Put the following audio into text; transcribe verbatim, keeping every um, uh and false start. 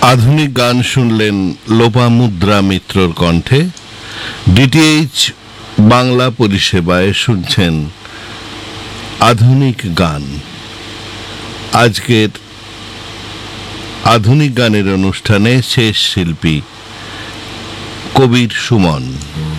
আধুনিক গান শুনলেন লোপামুদ্রা মিত্রর কণ্ঠে। ডিটিএইচ বাংলা পরিষেবায় শুনছেন আধুনিক গান। আজকের আধুনিক গানের অনুষ্ঠানে শেষ শিল্পী কবির সুমন।